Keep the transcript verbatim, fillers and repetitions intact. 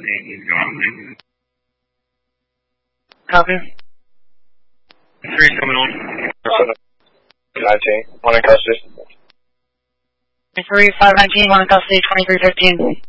Copy. Three's coming on. nineteen, one in custody. three, five nineteen, one in custody, twenty-three fifteen.